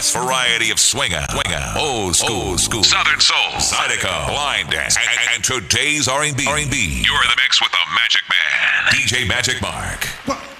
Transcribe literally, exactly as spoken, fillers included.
vast variety of swinger, swinger, old school, old school, southern soul, zydeco, blind dance, and, and today's R and B. R and B. You're in the mix with the Magic Man, D J Magic Mark. What?